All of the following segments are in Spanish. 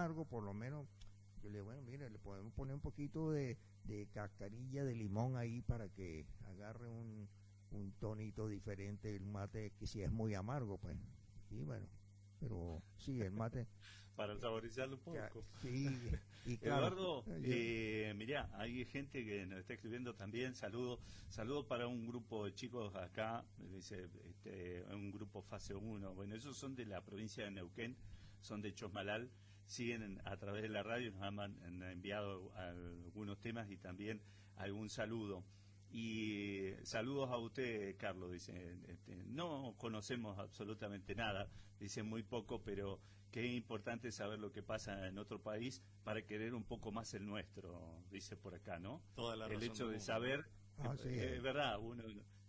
amargo, por lo menos, yo le digo, bueno, mire, le podemos poner un poquito de cascarilla de limón ahí para que agarre un tonito diferente el mate, que si es muy amargo, pues. Y bueno, pero sí, el mate... Para saborizarlo un poco. Sí, y claro, Eduardo, mirá, hay gente que nos está escribiendo también. Saludo para un grupo de chicos acá, dice un grupo fase 1. Bueno, esos son de la provincia de Neuquén, son de Chosmalal, siguen a través de la radio, nos han enviado algunos temas y también algún saludo. Y saludos a usted, Carlos, dice, no conocemos absolutamente nada, dice muy poco, pero que es importante saber lo que pasa en otro país para querer un poco más el nuestro, dice por acá, ¿no? Toda la razón el hecho de mundo. saber, Sí, es verdad, uno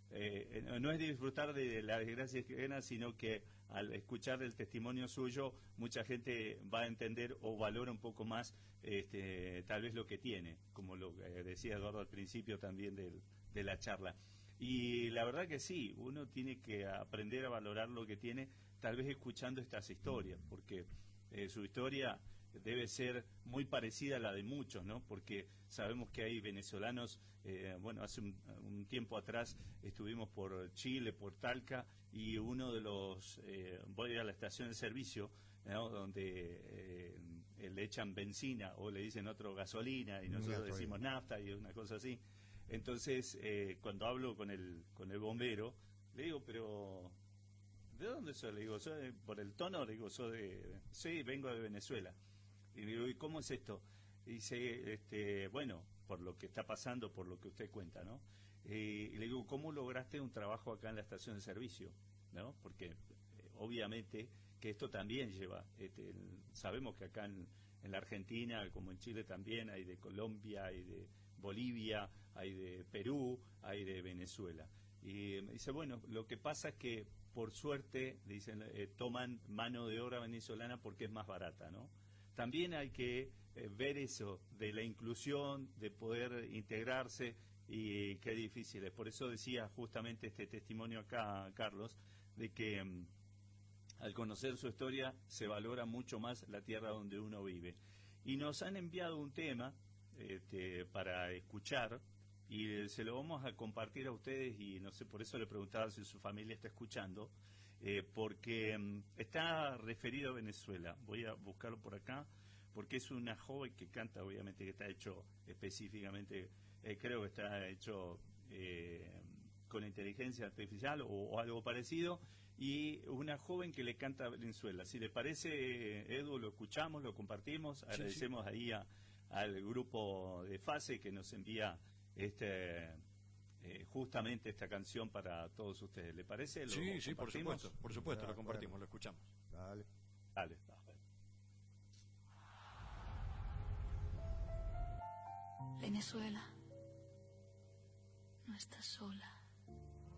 no es disfrutar de la desgracia ajena, sino que al escuchar el testimonio suyo, mucha gente va a entender o valora un poco más tal vez lo que tiene, como lo decía Eduardo al principio también de la charla. Y la verdad que sí, uno tiene que aprender a valorar lo que tiene, tal vez escuchando estas historias, porque su historia debe ser muy parecida a la de muchos, ¿no? Porque sabemos que hay venezolanos, bueno, hace un tiempo atrás estuvimos por Chile, por Talca, y uno de los, voy a la estación de servicio, ¿no? Donde le echan benzina, o le dicen otro gasolina, y nosotros decimos nafta, y una cosa así. Entonces, cuando hablo con el bombero, le digo, pero... ¿de dónde soy? Le digo, por el tono, le digo, sí, vengo de Venezuela. Y le digo, ¿y cómo es esto? Y dice, bueno, por lo que está pasando, por lo que usted cuenta, ¿no? Y le digo, ¿cómo lograste un trabajo acá en la estación de servicio? ¿No? Porque obviamente que esto también lleva, sabemos que acá en la Argentina, como en Chile también, hay de Colombia, hay de Bolivia, hay de Perú, hay de Venezuela. Y me dice, bueno, lo que pasa es que por suerte, dicen, toman mano de obra venezolana porque es más barata, ¿no? También hay que ver eso, de la inclusión, de poder integrarse, y qué difícil es. Por eso decía justamente este testimonio acá, Carlos, de que al conocer su historia se valora mucho más la tierra donde uno vive. Y nos han enviado un tema para escuchar, y se lo vamos a compartir a ustedes, y no sé, por eso le preguntaba si su familia está escuchando, porque está referido a Venezuela. Voy a buscarlo por acá, porque es una joven que canta, obviamente que está hecho específicamente, creo que está hecho con inteligencia artificial o algo parecido, y una joven que le canta a Venezuela. Si le parece, Edu, lo escuchamos, lo compartimos, agradecemos ahí al grupo de Fase que nos envía justamente esta canción para todos ustedes. ¿Le parece? Sí, por supuesto, lo compartimos, lo escuchamos. Dale. Dale. Venezuela, no estás sola.